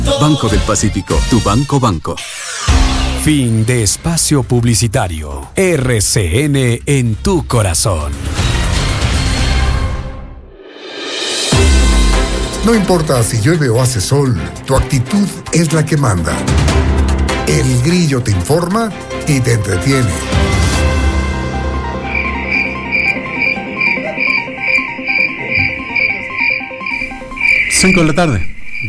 Banco del Pacífico, tu banco. Fin de espacio publicitario. RCN en tu corazón. No importa si llueve o hace sol, tu actitud es la que manda. El Grillo te informa y te entretiene. 5 de la tarde,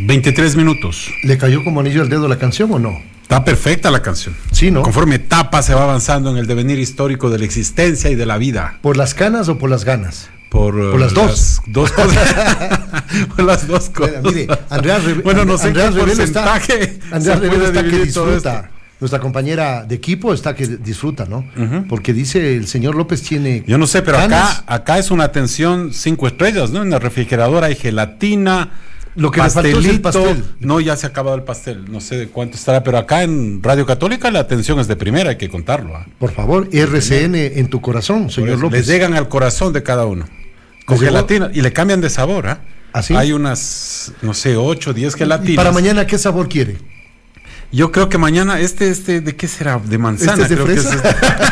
23 minutos. ¿Le cayó como anillo al dedo la canción o no? Está perfecta la canción. Sí, ¿no? Conforme etapa se va avanzando en el devenir histórico de la existencia y de la vida. ¿Por las canas o por las ganas? Por las dos. Las dos cosas. Por las dos cosas. Bueno, mire, Andrea no sé Andrea qué porcentaje Andrea Revelo está que disfruta. disfruta. Nuestra compañera de equipo está que disfruta, ¿no? Porque dice el señor López tiene. Yo no sé, pero canas. acá es una atención 5 estrellas, ¿no? En la refrigeradora hay gelatina. Lo que me faltó es el pastel. No, ya se ha acabado el pastel. No sé de cuánto estará, pero acá en Radio Católica la atención es de primera, hay que contarlo. Por favor, RCN en tu corazón, señor López. Les llegan al corazón de cada uno. Con gelatina. Y le cambian de sabor, ¿ah? ¿Así? Hay unas, no sé, 8, 10 gelatinas. ¿Y para mañana qué sabor quiere? Yo creo que mañana ¿de qué será? De manzana. ¿Este es de creo fresa?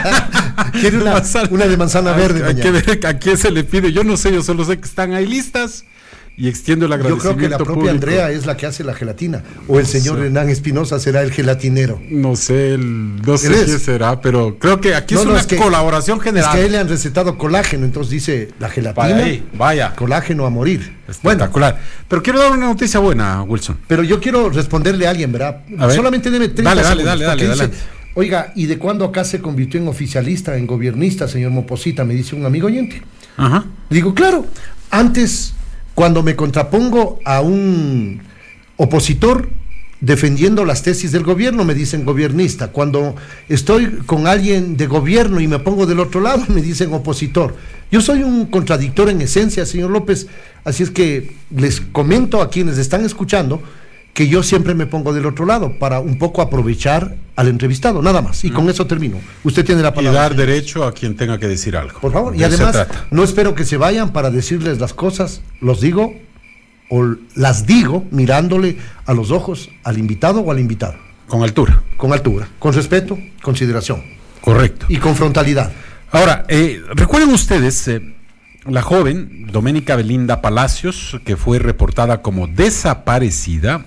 Que Quiere una de manzana verde. Hay que ver a quién se le pide. Yo no sé, yo solo sé que están ahí listas. Y extiendo el agradecimiento. Yo creo que la propia público. Andrea es la que hace la gelatina. O el señor Hernán Espinosa será el gelatinero. No sé quién será, pero creo que aquí es una colaboración general. Es que a él le han recetado colágeno, entonces dice la gelatina. Para ahí, vaya. Colágeno a morir. Espectacular. Bueno, pero quiero dar una noticia buena, Wilson. Pero yo quiero responderle a alguien, ¿verdad? A ver. Solamente debe 30 segundos. Dale. Dice, oiga, ¿y de cuándo acá se convirtió en oficialista, en gobiernista, señor Moposita? Me dice un amigo oyente. Ajá. Digo, claro, antes, cuando me contrapongo a un opositor defendiendo las tesis del gobierno, me dicen gobiernista. Cuando estoy con alguien de gobierno y me pongo del otro lado, me dicen opositor. Yo soy un contradictor en esencia, señor López, así es que les comento a quienes están escuchando que yo siempre me pongo del otro lado para un poco aprovechar al entrevistado, nada más. Y con eso termino. Usted tiene la palabra. Y dar derecho a quien tenga que decir algo. Por favor. Y además, no espero que se vayan para decirles las cosas. Los digo o las digo mirándole a los ojos al invitado o al invitado. Con altura. Con altura. Con respeto, consideración. Correcto. Y con frontalidad. Ahora, recuerden ustedes la joven Doménica Belinda Palacios, que fue reportada como desaparecida.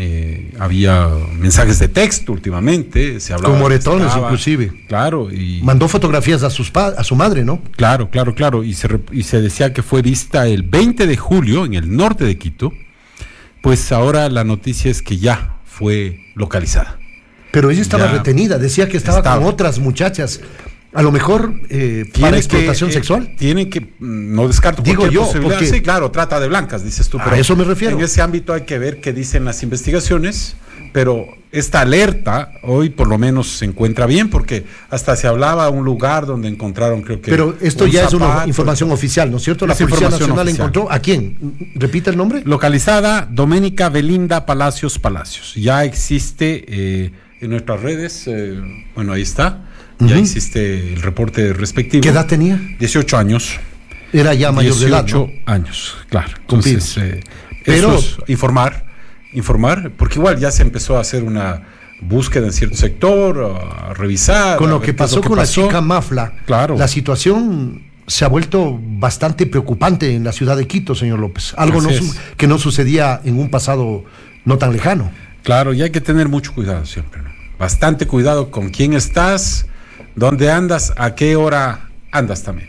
Había mensajes de texto últimamente, se hablaba con moretones inclusive. Claro, y mandó fotografías a su madre, ¿no? Claro, y se decía que fue vista el 20 de julio en el norte de Quito. Pues ahora la noticia es que ya fue localizada. Pero ella estaba retenida, decía que estaba con otras muchachas. A lo mejor para explotación sexual. Tienen que, no descarto. Digo yo, porque sí, claro, trata de blancas, dices tú. Pero a eso me refiero. En ese ámbito hay que ver qué dicen las investigaciones, pero esta alerta hoy por lo menos se encuentra bien, porque hasta se hablaba de un lugar donde encontraron, creo que. Pero esto ya es una información oficial, ¿no es cierto? La Policía Nacional encontró, ¿a quién? ¿Repite el nombre? Localizada, Doménica Belinda Palacios. Ya existe en nuestras redes, bueno, ahí está. Ya hiciste el reporte respectivo. ¿Qué edad tenía? 18 años. Era ya mayor de edad, 18 años, claro. Entonces, pero eso es informar, porque igual ya se empezó a hacer una búsqueda en cierto sector, a revisar. Con lo que pasó con la chica Mafla, claro. La situación se ha vuelto bastante preocupante en la ciudad de Quito, señor López. Algo que no sucedía en un pasado no tan lejano. Claro, y hay que tener mucho cuidado siempre, ¿no? Bastante cuidado con quién estás, dónde andas, a qué hora andas también.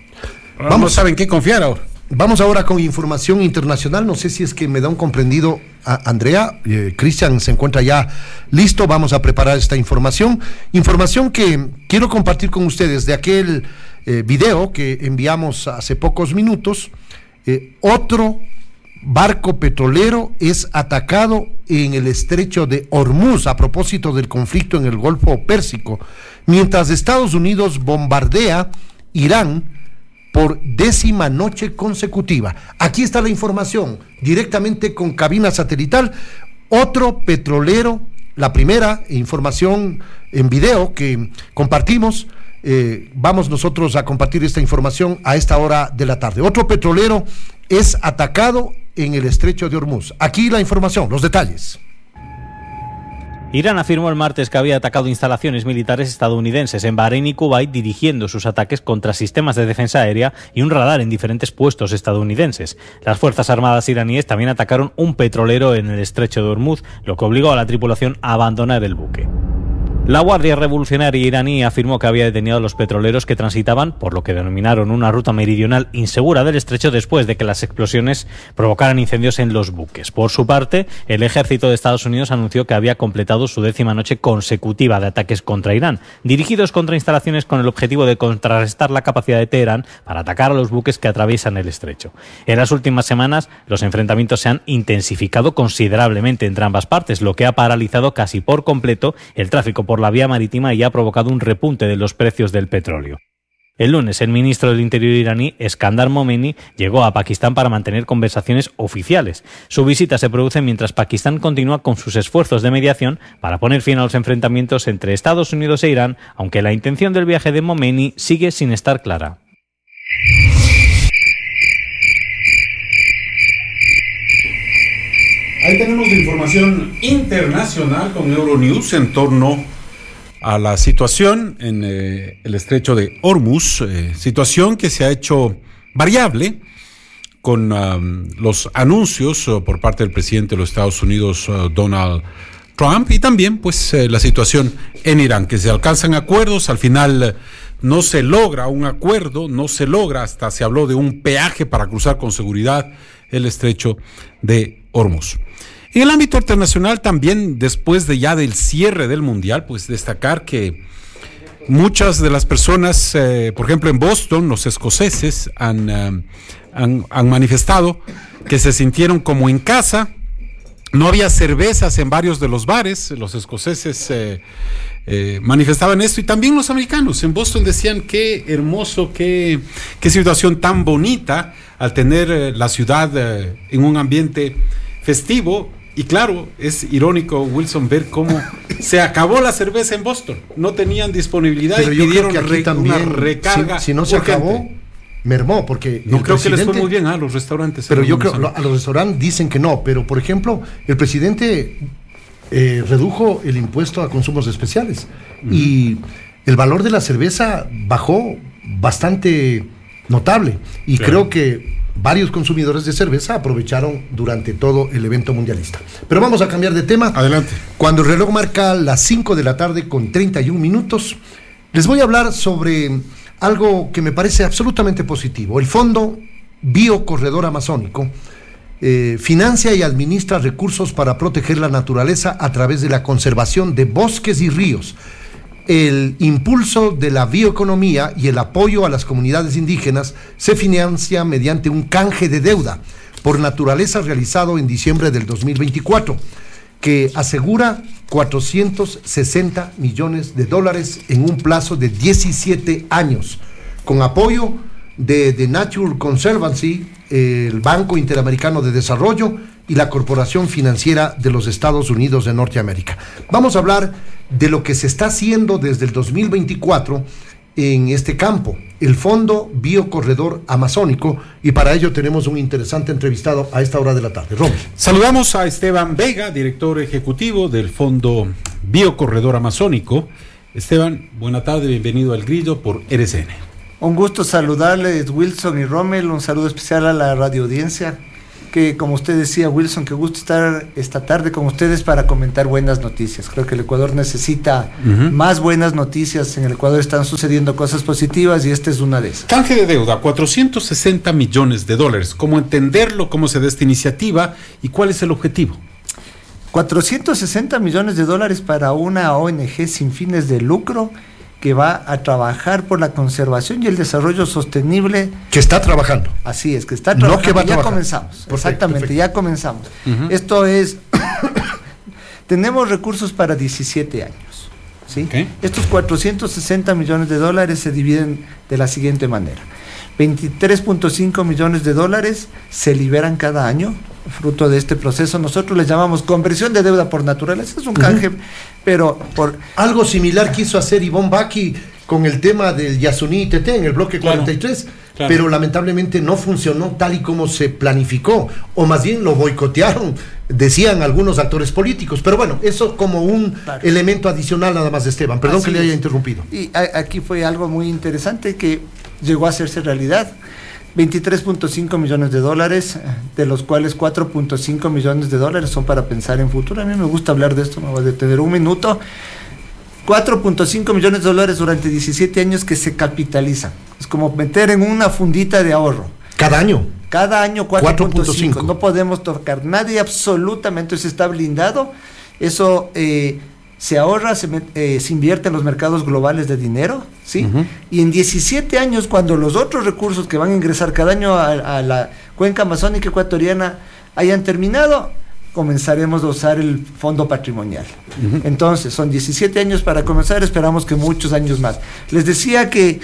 No saben qué confiar ahora. Vamos ahora con información internacional. No sé si es que me da un comprendido a Andrea. Cristian se encuentra ya listo. Vamos a preparar esta información. Información que quiero compartir con ustedes de aquel video que enviamos hace pocos minutos. Otro barco petrolero es atacado en el estrecho de Hormuz a propósito del conflicto en el Golfo Pérsico, mientras Estados Unidos bombardea Irán por 10ª noche consecutiva. Aquí está la información, directamente con cabina satelital. Otro petrolero, la primera información en video que compartimos, vamos nosotros a compartir esta información a esta hora de la tarde. Otro petrolero es atacado en el estrecho de Hormuz. Aquí la información, los detalles. Irán afirmó el martes que había atacado instalaciones militares estadounidenses en Bahrein y Kuwait, dirigiendo sus ataques contra sistemas de defensa aérea y un radar en diferentes puestos estadounidenses. Las Fuerzas Armadas iraníes también atacaron un petrolero en el estrecho de Hormuz, lo que obligó a la tripulación a abandonar el buque. La Guardia Revolucionaria iraní afirmó que había detenido a los petroleros que transitaban por lo que denominaron una ruta meridional insegura del estrecho después de que las explosiones provocaran incendios en los buques. Por su parte, el ejército de Estados Unidos anunció que había completado su 10ª noche consecutiva de ataques contra Irán, dirigidos contra instalaciones con el objetivo de contrarrestar la capacidad de Teherán para atacar a los buques que atraviesan el estrecho. En las últimas semanas, los enfrentamientos se han intensificado considerablemente entre ambas partes, lo que ha paralizado casi por completo el tráfico por la vía marítima y ha provocado un repunte de los precios del petróleo. El lunes, el ministro del Interior iraní, Eskandar Momeni, llegó a Pakistán para mantener conversaciones oficiales. Su visita se produce mientras Pakistán continúa con sus esfuerzos de mediación para poner fin a los enfrentamientos entre Estados Unidos e Irán, aunque la intención del viaje de Momeni sigue sin estar clara. Ahí tenemos la información internacional con Euronews en torno a la situación en el estrecho de Hormuz, situación que se ha hecho variable con los anuncios por parte del presidente de los Estados Unidos, Donald Trump, y también pues la situación en Irán, que se alcanzan acuerdos, al final no se logra un acuerdo, hasta se habló de un peaje para cruzar con seguridad el estrecho de Hormuz. En el ámbito internacional también, después del cierre del Mundial, pues destacar que muchas de las personas, por ejemplo en Boston, los escoceses han manifestado que se sintieron como en casa. No había cervezas en varios de los bares, los escoceses manifestaban esto, y también los americanos. En Boston decían qué hermoso, qué situación tan bonita al tener la ciudad en un ambiente festivo. Y claro, es irónico, Wilson, ver cómo se acabó la cerveza en Boston. No tenían disponibilidad. Pero y pidieron una recarga. Si no se acabó, mermó, porque no creo que les fue muy bien a los restaurantes. Pero yo creo, a los restaurantes dicen que no. Pero, por ejemplo, el presidente redujo el impuesto a consumos especiales. Y el valor de la cerveza bajó bastante notable. Y creo que varios consumidores de cerveza aprovecharon durante todo el evento mundialista. Pero vamos a cambiar de tema. Adelante. Cuando el reloj marca las 5 de la tarde con 31 minutos, les voy a hablar sobre algo que me parece absolutamente positivo. El Fondo Biocorredor Amazónico financia y administra recursos para proteger la naturaleza a través de la conservación de bosques y ríos, el impulso de la bioeconomía y el apoyo a las comunidades indígenas se financia mediante un canje de deuda por naturaleza realizado en diciembre del 2024, que asegura $460 millones en un plazo de 17 años, con apoyo de The Nature Conservancy, el Banco Interamericano de Desarrollo y la Corporación Financiera de los Estados Unidos de Norteamérica. Vamos a hablar de lo que se está haciendo desde el 2024 en este campo, el Fondo Biocorredor Amazónico, y para ello tenemos un interesante entrevistado a esta hora de la tarde. Romy. Saludamos a Esteban Vega, director ejecutivo del Fondo Biocorredor Amazónico. Esteban, buena tarde, bienvenido al Grillo por RCN. Un gusto saludarles, Wilson y Rommel, un saludo especial a la radio audiencia, que como usted decía, Wilson, que gusto estar esta tarde con ustedes para comentar buenas noticias. Creo que el Ecuador necesita más buenas noticias. En el Ecuador están sucediendo cosas positivas y esta es una de esas. Canje de deuda, $460 millones. ¿Cómo entenderlo? ¿Cómo se da esta iniciativa? ¿Y cuál es el objetivo? $460 millones para una ONG sin fines de lucro que va a trabajar por la conservación y el desarrollo sostenible. Que está trabajando. Así es, que está trabajando. No que va a trabajar. Ya comenzamos, exactamente, ya comenzamos. Esto es, tenemos recursos para 17 años, ¿sí? Okay. Estos $460 millones se dividen de la siguiente manera. $23.5 millones se liberan cada año, fruto de este proceso. Nosotros les llamamos conversión de deuda por naturaleza, es un canje, pero por... Algo similar quiso hacer Ivonne Baki con el tema del Yasuní ITT en el bloque 43, pero lamentablemente no funcionó tal y como se planificó, o más bien lo boicotearon decían algunos actores políticos. Pero bueno, eso como un elemento adicional nada más, Esteban. Perdón Así que le haya es. interrumpido. Y aquí fue algo muy interesante que llegó a hacerse realidad. 23.5 millones de dólares, de los cuales 4.5 millones de dólares son para pensar en futuro. A mí me gusta hablar de esto, me voy a detener un minuto. 4.5 millones de dólares durante 17 años que se capitalizan. Es como meter en una fundita de ahorro. Cada año. Cada año 4.5. 4.5. No podemos tocar. Nadie absolutamente, eso está blindado. Eso se ahorra, se invierte en los mercados globales de dinero, ¿sí? Y en 17 años, cuando los otros recursos que van a ingresar cada año a la cuenca amazónica ecuatoriana hayan terminado, comenzaremos a usar el fondo patrimonial. Entonces, son 17 años para comenzar, esperamos que muchos años más. Les decía que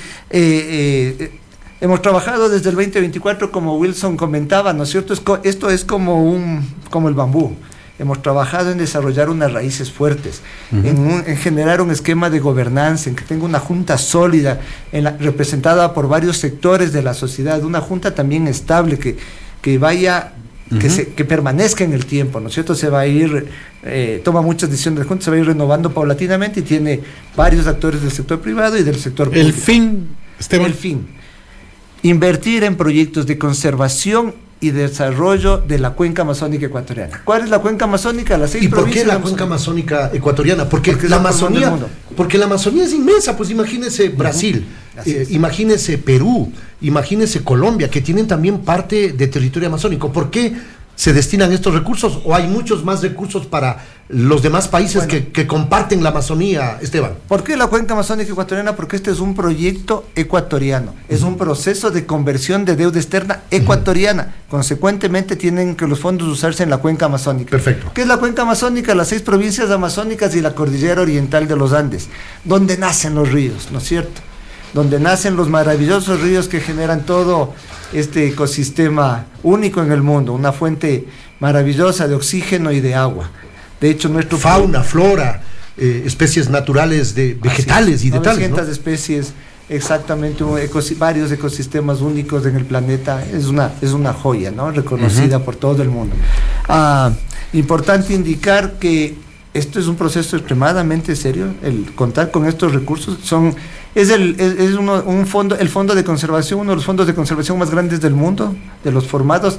hemos trabajado desde el 2024, como Wilson comentaba, ¿no es cierto? Esto es como el bambú. Hemos trabajado en desarrollar unas raíces fuertes, en generar un esquema de gobernanza, en que tenga una junta sólida, representada por varios sectores de la sociedad, una junta también estable, que vaya, que permanezca en el tiempo, ¿no es cierto? Se va a ir, toma muchas decisiones de junta, se va a ir renovando paulatinamente y tiene varios actores del sector privado y del sector público. El fin, Esteban. El fin. Invertir en proyectos de conservación y desarrollo de la cuenca amazónica ecuatoriana. ¿Cuál es la cuenca amazónica? Las 6 ¿Y por provincias qué la de cuenca amazónica ecuatoriana? Porque es la el pulmón del Amazonía, mundo. porque la Amazonía es inmensa, pues imagínese Brasil, imagínese Perú, imagínese Colombia, que tienen también parte de territorio amazónico. ¿Por qué se destinan estos recursos o hay muchos más recursos para los demás países que comparten la Amazonía, Esteban? ¿Por qué la cuenca amazónica ecuatoriana? Porque este es un proyecto ecuatoriano, es un proceso de conversión de deuda externa ecuatoriana. Consecuentemente tienen que los fondos usarse en la cuenca amazónica. Perfecto. ¿Qué es la cuenca amazónica? Las 6 provincias amazónicas y la cordillera oriental de los Andes, donde nacen los ríos, ¿no es cierto? Donde nacen los maravillosos ríos que generan todo este ecosistema único en el mundo, una fuente maravillosa de oxígeno y de agua. De hecho, nuestro fauna, flora, especies naturales de vegetales y de tales, 900 ¿no? especies, exactamente, varios ecosistemas únicos en el planeta. Es una joya, ¿no? Reconocida por todo el mundo. Importante indicar que esto es un proceso extremadamente serio. El contar con estos recursos es el fondo de conservación, uno de los fondos de conservación más grandes del mundo, de los formados.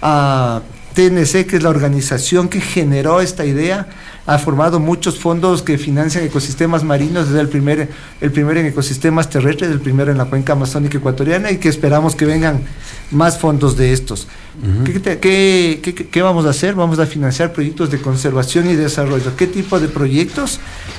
TNC, que es la organización que generó esta idea, ha formado muchos fondos que financian ecosistemas marinos, desde el primero en ecosistemas terrestres, el primero en la cuenca amazónica ecuatoriana, y que esperamos que vengan más fondos de estos. ¿Qué vamos a hacer? Vamos a financiar proyectos de conservación y desarrollo. ¿Qué tipo de proyectos?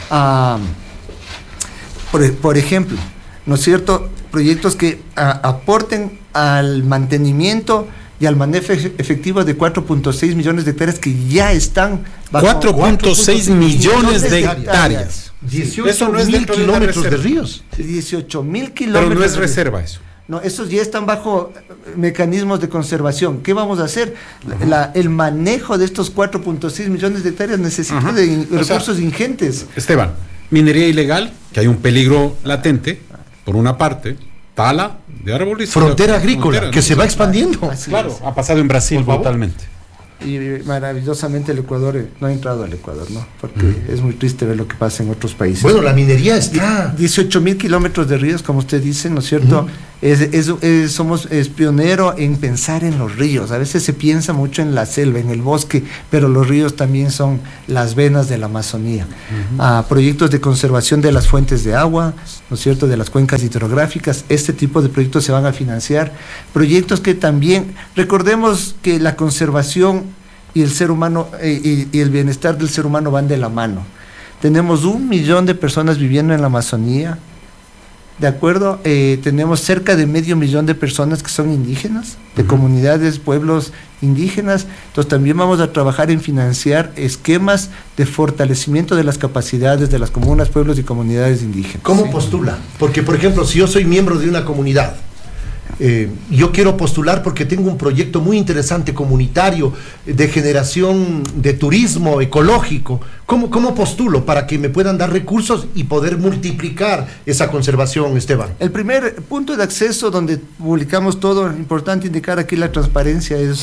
Por ejemplo, ¿no es cierto? Proyectos que aporten al mantenimiento y al manejo efectivo de 4.6 millones de hectáreas que ya están bajo 4.6 millones de hectáreas. 18.000 kilómetros de ríos. 18.000 kilómetros. Pero no es reserva eso. No, esos ya están bajo mecanismos de conservación. ¿Qué vamos a hacer? El manejo de estos 4.6 millones de hectáreas necesita de recursos ingentes. Esteban, minería ilegal, que hay un peligro latente, por una parte, tala de árboles. Frontera agrícola, que se va expandiendo. Claro, ha pasado en Brasil brutalmente. Y maravillosamente el Ecuador no ha entrado al Ecuador, ¿no? Porque es muy triste ver lo que pasa en otros países. Bueno, la minería está... 18.000 kilómetros de ríos, como usted dice, ¿no es cierto? Somos pionero en pensar en los ríos. A veces se piensa mucho en la selva, en el bosque, pero los ríos también son las venas de la Amazonía. Proyectos de conservación de las fuentes de agua, ¿no es cierto?, de las cuencas hidrográficas. Este tipo de proyectos se van a financiar. Proyectos que también, recordemos que la conservación y el ser humano y el bienestar del ser humano van de la mano. Tenemos 1 millón de personas viviendo en la Amazonía, ¿de acuerdo? Tenemos cerca de 500.000 de personas que son indígenas, de comunidades, pueblos indígenas. Entonces también vamos a trabajar en financiar esquemas de fortalecimiento de las capacidades de las comunas, pueblos y comunidades indígenas. ¿Cómo postula? Porque, por ejemplo, si yo soy miembro de una comunidad, yo quiero postular porque tengo un proyecto muy interesante comunitario de generación de turismo ecológico. ¿Cómo postulo para que me puedan dar recursos y poder multiplicar esa conservación, Esteban? El primer punto de acceso donde publicamos todo, importante indicar aquí la transparencia, es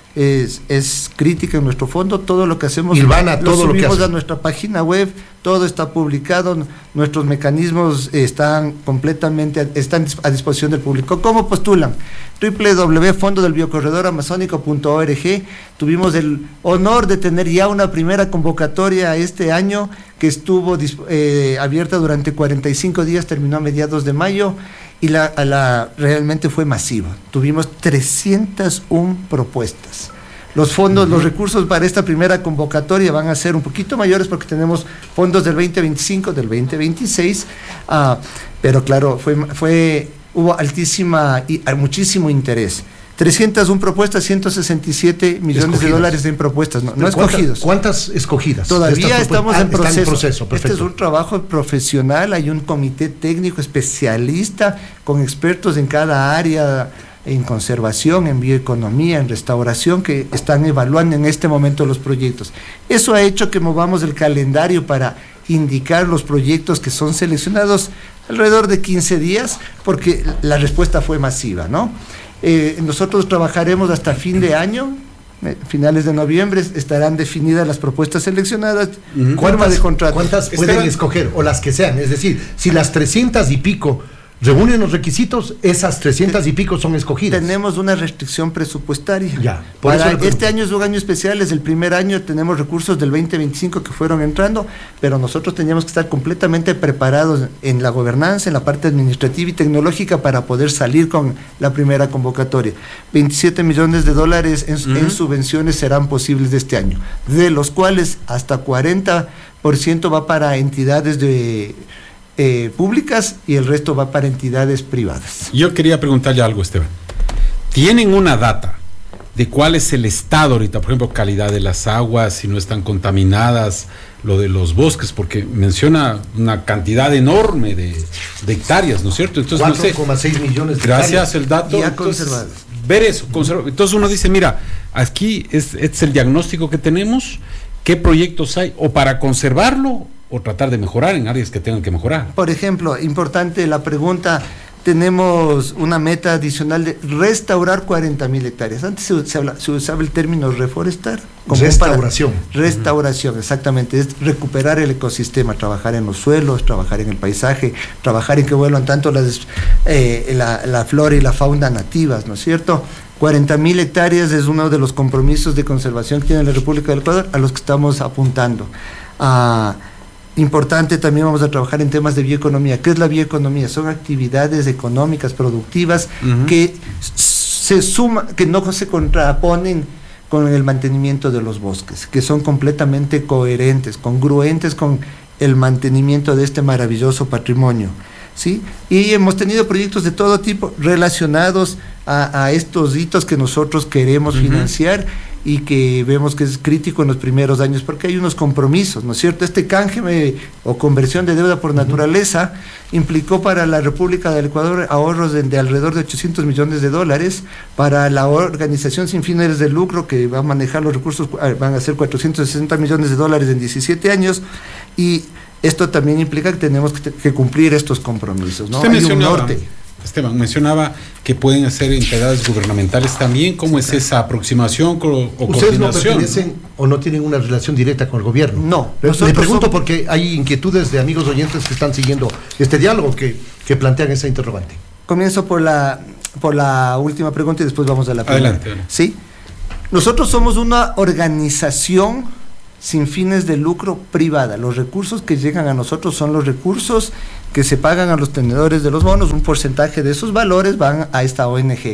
es crítica en nuestro fondo. Todo lo que hacemos lo subimos a nuestra página web, todo está publicado, nuestros mecanismos están a disposición del público. ¿Cómo postulan? www.fondodelbiocorredoramazónico.org. Tuvimos el honor de tener ya una primera convocatoria este año que estuvo abierta durante 45 días, terminó a mediados de mayo, y realmente fue masiva. Tuvimos 301 propuestas. Los fondos, los recursos para esta primera convocatoria van a ser un poquito mayores porque tenemos fondos del 2025, del 2026, pero claro, hubo muchísimo interés. 301 propuestas, 167 millones de dólares en propuestas, no escogidos. ¿Cuántas escogidas? Todavía estamos en proceso. Perfecto. Este es un trabajo profesional, hay un comité técnico especialista con expertos en cada área, en conservación, en bioeconomía, en restauración, que están evaluando en este momento los proyectos. Eso ha hecho que movamos el calendario para indicar los proyectos que son seleccionados alrededor de 15 días, porque la respuesta fue masiva, ¿no? Nosotros trabajaremos hasta fin de año, finales de noviembre, estarán definidas las propuestas seleccionadas, forma de contrato. ¿Cuántas pueden escoger? O las que sean, es decir, si las 300 y pico reúnen los requisitos, esas 300 y pico son escogidas. Tenemos una restricción presupuestaria. Ya, este año es un año especial, es el primer año, tenemos recursos del 2025 que fueron entrando, pero nosotros teníamos que estar completamente preparados en la gobernanza, en la parte administrativa y tecnológica para poder salir con la primera convocatoria. 27 millones de dólares en subvenciones serán posibles de este año, de los cuales hasta 40% va para entidades públicas y el resto va para entidades privadas. Yo quería preguntarle algo, Esteban. ¿Tienen una data de cuál es el estado ahorita, por ejemplo, calidad de las aguas, si no están contaminadas, lo de los bosques, porque menciona una cantidad enorme de hectáreas, ¿no es cierto? Entonces, 4,6 millones de gracias el dato. Ya conservadas. Ver eso, entonces uno dice, mira, aquí es el diagnóstico que tenemos, qué proyectos hay, o para conservarlo, o tratar de mejorar en áreas que tengan que mejorar. Por ejemplo, importante la pregunta, tenemos una meta adicional de restaurar 40,000 hectáreas. Antes se usaba el término reforestar. Restauración, exactamente. Es recuperar el ecosistema, trabajar en los suelos, trabajar en el paisaje, trabajar en que vuelvan tanto la flora y la fauna nativas, ¿no es cierto? 40,000 hectáreas es uno de los compromisos de conservación que tiene la República del Ecuador, a los que estamos apuntando. Importante, también vamos a trabajar en temas de bioeconomía. ¿Qué es la bioeconomía? Son actividades económicas productivas que que no se contraponen con el mantenimiento de los bosques, que son completamente coherentes, congruentes con el mantenimiento de este maravilloso patrimonio, ¿sí? Y hemos tenido proyectos de todo tipo relacionados a estos hitos que nosotros queremos financiar y que vemos que es crítico en los primeros años, porque hay unos compromisos, ¿no es cierto? Este canje o conversión de deuda por naturaleza implicó para la República del Ecuador ahorros de alrededor de 800 millones de dólares, para la organización sin fines de lucro que va a manejar los recursos van a ser 460 millones de dólares en 17 años, y esto también implica que tenemos que cumplir estos compromisos, ¿no? Hay un norte. Esteban mencionaba que pueden ser entidades gubernamentales también. ¿Cómo es esa aproximación o ¿Ustedes coordinación? no pertenecen o no tienen una relación directa con el gobierno? No. Le pregunto porque hay inquietudes de amigos oyentes que están siguiendo este diálogo que plantean esa interrogante. Comienzo por la última pregunta y después vamos a la primera. Adelante. ¿Sí? Nosotros somos una organización sin fines de lucro privada. Los recursos que llegan a nosotros son los recursos que se pagan a los tenedores de los bonos. Un porcentaje de esos valores van a esta ONG.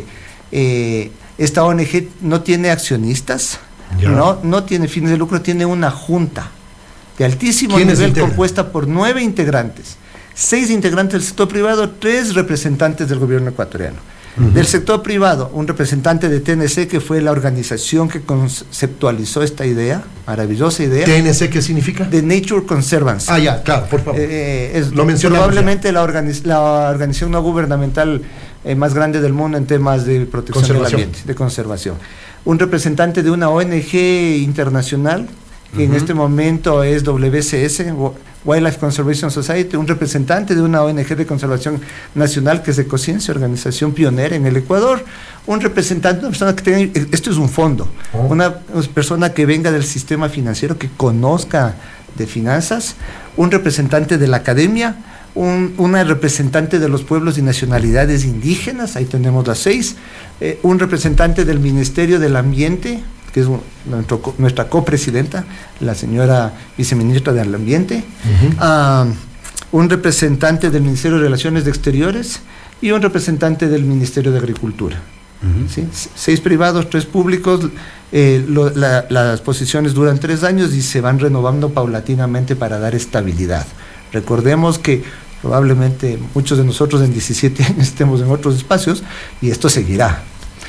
Esta ONG no tiene accionistas, no tiene fines de lucro, tiene una junta de altísimo nivel compuesta por 9 integrantes, 6 integrantes del sector privado, 3 representantes del gobierno ecuatoriano. Del sector privado, un representante de TNC, que fue la organización que conceptualizó esta idea, maravillosa idea. ¿TNC qué significa? The Nature Conservancy. Ya, claro, por favor. Lo mencionamos. Probablemente la organización no gubernamental más grande del mundo en temas de protección del ambiente, de conservación. Un representante de una ONG internacional, que en este momento es WCS, Wildlife Conservation Society, un representante de una ONG de conservación nacional que es Ecociencia, organización pionera en el Ecuador, un representante, una persona que tenga, esto es un fondo, una persona que venga del sistema financiero, que conozca de finanzas, un representante de la academia, una representante de los pueblos y nacionalidades indígenas, ahí tenemos las 6, un representante del Ministerio del Ambiente, que es nuestra copresidenta, la señora viceministra del Ambiente, un representante del Ministerio de Relaciones Exteriores y un representante del Ministerio de Agricultura. ¿Sí? 6 privados, 3 públicos. Las posiciones duran 3 años y se van renovando paulatinamente para dar estabilidad. Recordemos que probablemente muchos de nosotros en 17 años estemos en otros espacios y esto seguirá.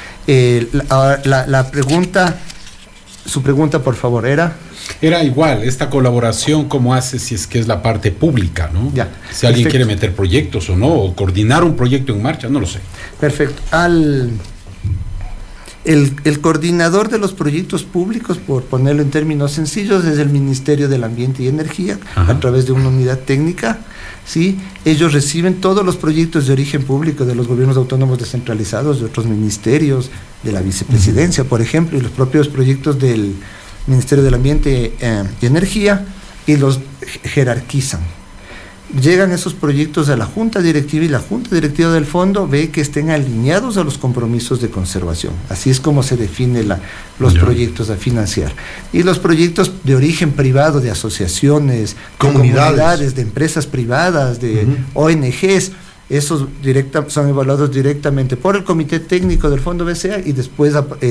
La pregunta, su pregunta por favor era igual, esta colaboración, ¿cómo hace si es que es la parte pública, ¿no? Ya, si alguien quiere meter proyectos o no, o coordinar un proyecto en marcha, no lo sé. Perfecto. El coordinador de los proyectos públicos, por ponerlo en términos sencillos, es el Ministerio del Ambiente y Energía, a través de una unidad técnica, ¿sí? Ellos reciben todos los proyectos de origen público de los gobiernos autónomos descentralizados, de otros ministerios, de la vicepresidencia, por ejemplo, y los propios proyectos del Ministerio del Ambiente y Energía, y los jerarquizan. Llegan esos proyectos a la Junta Directiva y la Junta Directiva del Fondo ve que estén alineados a los compromisos de conservación. Así es como se definen los proyectos a financiar. Y los proyectos de origen privado, de asociaciones, comunidades, de empresas privadas, de ONGs, esos son evaluados directamente por el Comité Técnico del Fondo BCA y después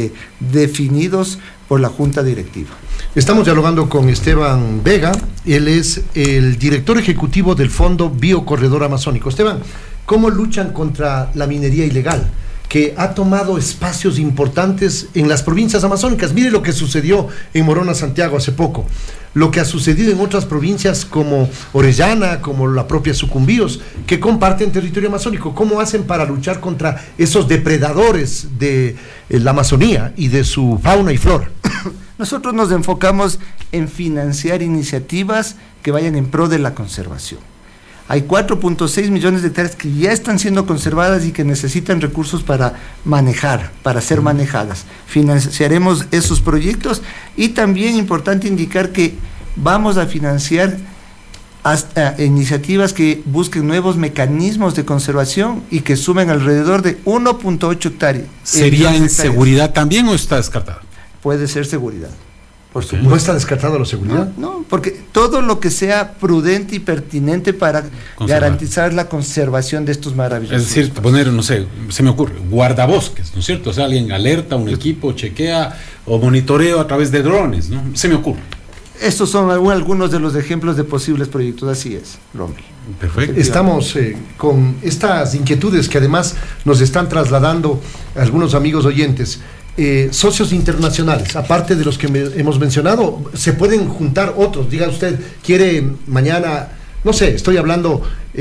definidos por la Junta Directiva. Estamos dialogando con Esteban Vega, él es el director ejecutivo del Fondo Biocorredor Amazónico. Esteban, ¿cómo luchan contra la minería ilegal, que ha tomado espacios importantes en las provincias amazónicas? Mire lo que sucedió en Morona, Santiago hace poco, lo que ha sucedido en otras provincias como Orellana, como la propia Sucumbíos, que comparten territorio amazónico. ¿Cómo hacen para luchar contra esos depredadores de la Amazonía y de su fauna y flora? Nosotros nos enfocamos en financiar iniciativas que vayan en pro de la conservación. Hay 4.6 millones de hectáreas que ya están siendo conservadas y que necesitan recursos para manejar, para ser manejadas. Financiaremos esos proyectos y también importante indicar que vamos a financiar hasta iniciativas que busquen nuevos mecanismos de conservación y que sumen alrededor de 1.8 hectáreas. ¿Sería en seguridad también o está descartado? Puede ser seguridad. Por supuesto. ¿No está descartado la seguridad? No, porque todo lo que sea prudente y pertinente para garantizar la conservación de estos maravillosos. Es decir, poner, no sé, se me ocurre, guardabosques, ¿no es cierto? O sea, alguien alerta, un equipo chequea o monitoreo a través de drones, ¿no? Se me ocurre. Estos son algunos de los ejemplos de posibles proyectos, así es, Rommel. Perfecto. Estamos con estas inquietudes que además nos están trasladando algunos amigos oyentes. Socios internacionales, aparte de los que hemos mencionado, se pueden juntar otros. Diga usted, quiere mañana, no sé, estoy hablando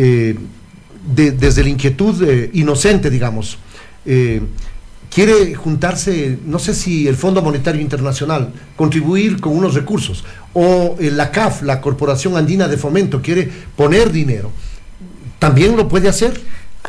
desde la inquietud inocente, digamos, quiere juntarse, no sé si el Fondo Monetario Internacional, contribuir con unos recursos, o la CAF, la Corporación Andina de Fomento, quiere poner dinero, ¿también lo puede hacer?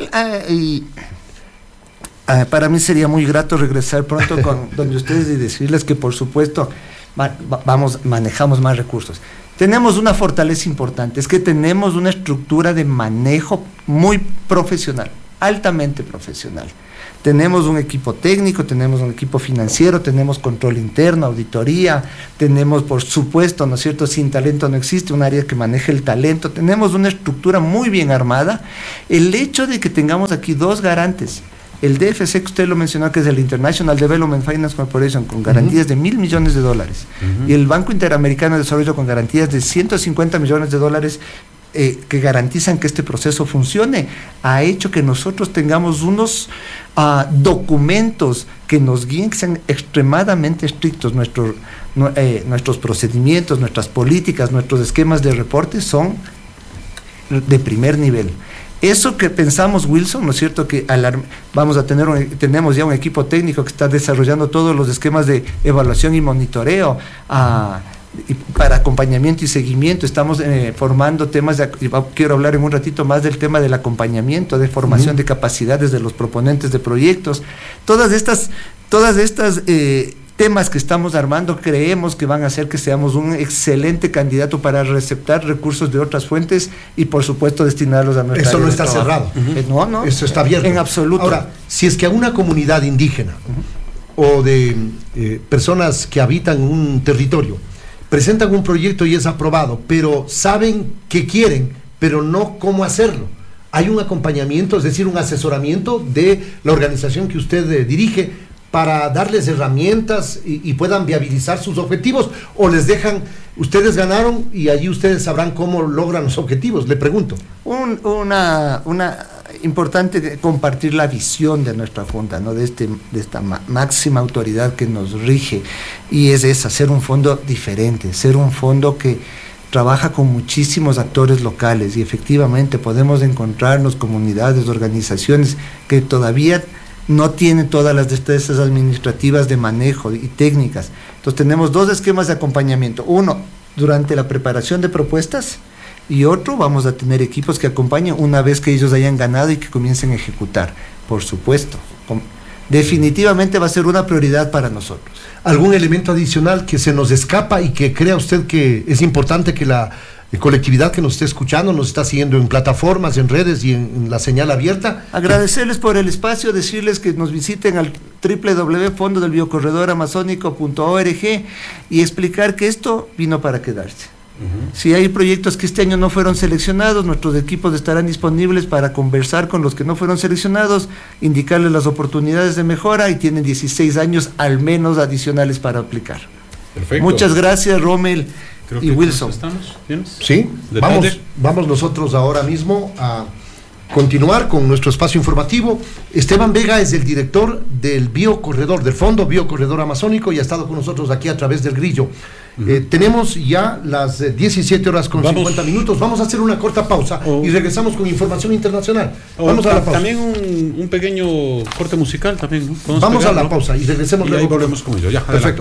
Para mí sería muy grato regresar pronto con donde ustedes y decirles que por supuesto manejamos más recursos. Tenemos una fortaleza importante, es que tenemos una estructura de manejo muy profesional, altamente profesional. Tenemos un equipo técnico, tenemos un equipo financiero, tenemos control interno, auditoría, tenemos por supuesto, ¿no es cierto?, sin talento no existe, un área que maneje el talento, tenemos una estructura muy bien armada. El hecho de que tengamos aquí 2 garantes, el DFC que usted lo mencionó, que es el International Development Finance Corporation, con garantías de $1.000 millones, y el Banco Interamericano de Desarrollo con garantías de $150 millones, que garantizan que este proceso funcione, ha hecho que nosotros tengamos unos documentos que nos guíen, que sean extremadamente estrictos. Nuestros procedimientos, nuestras políticas, nuestros esquemas de reporte son de primer nivel. Eso que pensamos, Wilson, ¿no es cierto?, que tenemos ya un equipo técnico que está desarrollando todos los esquemas de evaluación y monitoreo para acompañamiento y seguimiento. Estamos formando temas quiero hablar en un ratito más del tema del acompañamiento, de formación de capacidades de los proponentes de proyectos. Todas estas temas que estamos armando creemos que van a hacer que seamos un excelente candidato para receptar recursos de otras fuentes y por supuesto destinarlos a nuestra Eso área no de está trabajo. cerrado. No, eso está abierto. En absoluto. Ahora, si es que a una comunidad indígena o de personas que habitan un territorio presentan un proyecto y es aprobado, pero saben que quieren, pero no cómo hacerlo, hay un acompañamiento, es decir, un asesoramiento de la organización que usted dirige para darles herramientas y puedan viabilizar sus objetivos, o les dejan, ustedes ganaron y allí ustedes sabrán cómo logran los objetivos. Le pregunto. Una importante compartir la visión de nuestra Junta, ¿no? de esta máxima autoridad que nos rige, y es esa, ser un fondo diferente, ser un fondo que trabaja con muchísimos actores locales, y efectivamente podemos encontrarnos comunidades, organizaciones que todavía no tienen todas las destrezas administrativas de manejo y técnicas. Entonces tenemos 2 esquemas de acompañamiento. Uno, durante la preparación de propuestas, y otro, vamos a tener equipos que acompañen una vez que ellos hayan ganado y que comiencen a ejecutar. Por supuesto, definitivamente va a ser una prioridad para nosotros. ¿Algún elemento adicional que se nos escapa y que crea usted que es importante que la colectividad que nos esté escuchando, nos está siguiendo en plataformas, en redes y en la señal abierta? Agradecerles por el espacio, decirles que nos visiten al www.fondodelbiocorredoramazónico.org y explicar que esto vino para quedarse. Si hay proyectos que este año no fueron seleccionados, nuestros equipos estarán disponibles para conversar con los que no fueron seleccionados, indicarles las oportunidades de mejora, y tienen 16 años al menos adicionales para aplicar. Perfecto. Muchas gracias, Rommel y Wilson. Sí, vamos nosotros ahora mismo a continuar con nuestro espacio informativo. Esteban Vega es el director del Biocorredor, del Fondo Biocorredor Amazónico, y ha estado con nosotros aquí a través del Grillo. Tenemos ya las 17 horas con 50 minutos. Vamos a hacer una corta pausa y regresamos con información internacional. Vamos a la pausa. También un pequeño corte musical también, ¿no? Vamos a la pausa y regresemos y luego. ahí volvemos con ello. Ya, perfecto.